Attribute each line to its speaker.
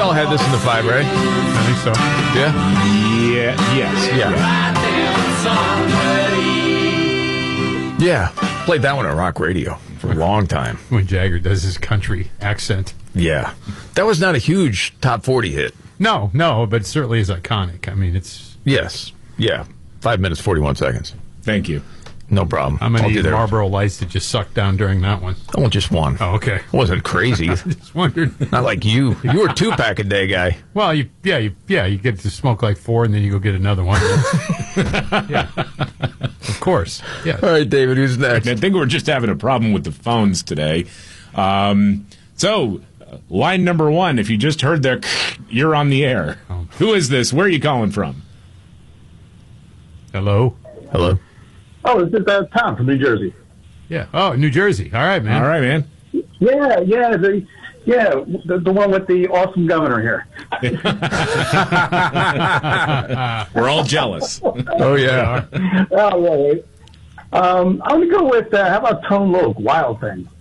Speaker 1: all had this in the 5, right?
Speaker 2: I think so.
Speaker 1: Yeah? Yeah. Played that one on rock radio for a long time.
Speaker 2: When Jagger does his country accent.
Speaker 1: Yeah. That was not a huge top 40 hit.
Speaker 2: No, but it certainly is iconic. I mean, it's...
Speaker 1: Yes. Yeah. 5 minutes, 41 seconds.
Speaker 3: Thank you.
Speaker 1: No problem.
Speaker 2: How many Marlboro Lights did you suck down during that one?
Speaker 1: Oh, just one.
Speaker 2: Oh, okay.
Speaker 1: I wasn't crazy.
Speaker 2: Just wondered.
Speaker 1: Not like you. You were a 2-pack-a-day guy.
Speaker 2: Well, you get to smoke like 4, and then you go get another one. Yeah. Of course. Yeah.
Speaker 1: All right, David, who's next?
Speaker 3: I think we're just having a problem with the phones today. So, line number 1, if you just heard their you're on the air.
Speaker 2: Oh.
Speaker 3: Who is this? Where are you calling from?
Speaker 2: Hello?
Speaker 1: Hello?
Speaker 4: Oh, this is Tom from New Jersey.
Speaker 2: Yeah. Oh, New Jersey. All right, man.
Speaker 3: All right, man.
Speaker 4: Yeah, the one with the awesome governor here.
Speaker 3: We're all jealous.
Speaker 1: Oh, yeah.
Speaker 4: Oh, yeah. I'm going to go with, how about Tone Loc, Wild Thing?